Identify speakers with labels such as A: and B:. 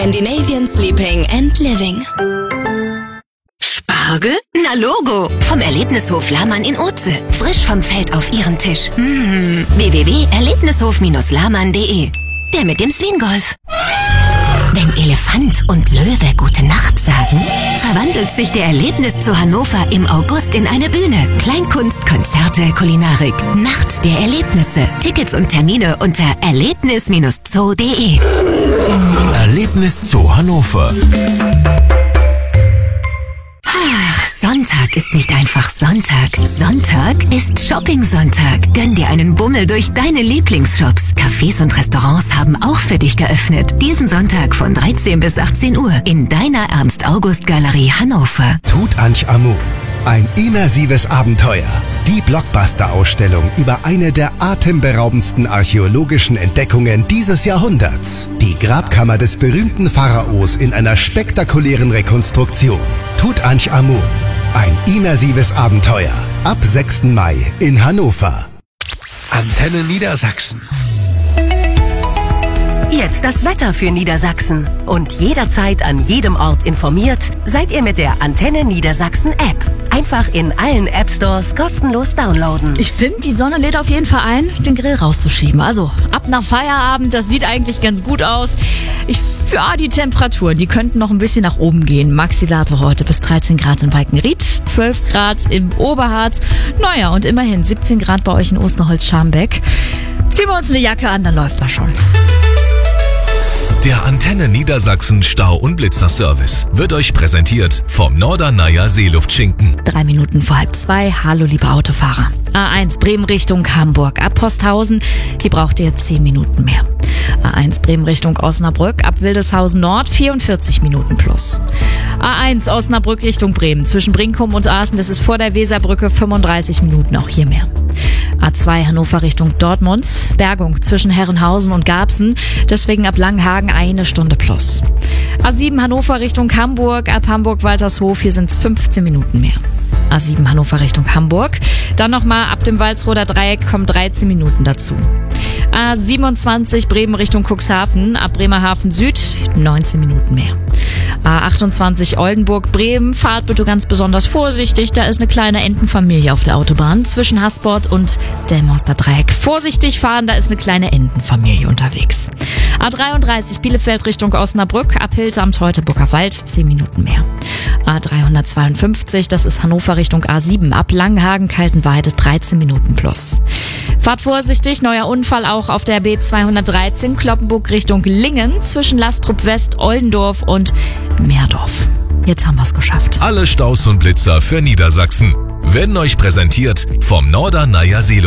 A: Scandinavian Sleeping and Living.
B: Spargel? Na Logo! Vom Erlebnishof Lahmann in Urze. Frisch vom Feld auf Ihren Tisch. www.erlebnishof-lahmann.de. Der mit dem Swingolf. Wenn Elefant und Löwe Gute Nacht sagen, verwandelt sich der Erlebniszoo Hannover im August in eine Bühne. Kleinkunst, Konzerte, Kulinarik. Nacht der Erlebnisse. Tickets und Termine unter erlebnis-zoo.de.
C: Erlebniszoo Hannover.
B: Sonntag ist nicht einfach Sonntag. Sonntag ist Shopping-Sonntag. Gönn dir einen Bummel durch deine Lieblingsshops. Cafés und Restaurants haben auch für dich geöffnet. Diesen Sonntag von 13 bis 18 Uhr in deiner Ernst-August-Galerie Hannover.
D: Tutanchamun. Ein immersives Abenteuer. Die Blockbuster-Ausstellung über eine der atemberaubendsten archäologischen Entdeckungen dieses Jahrhunderts. Die Grabkammer des berühmten Pharaos in einer spektakulären Rekonstruktion. Tutanchamun. Ein immersives Abenteuer. Ab 6. Mai in Hannover.
C: Antenne Niedersachsen.
E: Jetzt das Wetter für Niedersachsen. Und jederzeit an jedem Ort informiert, seid ihr mit der Antenne Niedersachsen App. Einfach in allen App Stores kostenlos downloaden.
F: Ich finde, die Sonne lädt auf jeden Fall ein, den Grill rauszuschieben. Also ab nach Feierabend, das sieht eigentlich ganz gut aus. Die Temperaturen, die könnten noch ein bisschen nach oben gehen. Maxi-Werte heute bis 13 Grad in Walkenried, 12 Grad im Oberharz. Naja, und immerhin 17 Grad bei euch in Osterholz-Scharmbeck. Ziehen wir uns eine Jacke an, dann läuft das schon.
C: Der Antenne Niedersachsen Stau- und Blitzerservice wird euch präsentiert vom Norderneier Seeluftschinken.
F: 3 Minuten vor 1:30. Hallo, liebe Autofahrer. A1 Bremen Richtung Hamburg ab Posthausen. Hier braucht ihr 10 Minuten mehr. A1 Bremen Richtung Osnabrück ab Wildeshausen Nord 44 Minuten plus. A1 Osnabrück Richtung Bremen zwischen Brinkum und Aachen, das ist vor der Weserbrücke 35 Minuten, auch hier mehr. A2 Hannover Richtung Dortmund, Bergung zwischen Herrenhausen und Garbsen, deswegen ab Langhagen 1 Stunde plus. A7 Hannover Richtung Hamburg, ab Hamburg-Waltershof, hier sind es 15 Minuten mehr. A7 Hannover Richtung Hamburg, dann nochmal ab dem Walsroder Dreieck kommen 13 Minuten dazu. A27 Bremen Richtung Cuxhaven, ab Bremerhaven Süd 19 Minuten mehr. A28 Oldenburg-Bremen, fahrt bitte ganz besonders vorsichtig, da ist eine kleine Entenfamilie auf der Autobahn zwischen Hasport und Delmonster Dreieck. Vorsichtig fahren, da ist eine kleine Entenfamilie unterwegs. A33 Bielefeld Richtung Osnabrück, ab Hilsamt Teutoburger Wald 10 Minuten mehr. A352, das ist Hannover Richtung A7, ab Langhagen-Kaltenweide 13 Minuten plus. Fahrt vorsichtig, neuer Unfall auch auf der B213 Kloppenburg Richtung Lingen zwischen Lastrup West, Oldendorf und Meerdorf. Jetzt haben wir es geschafft.
C: Alle Staus und Blitzer für Niedersachsen werden euch präsentiert vom Norderneier Seeluftschinken.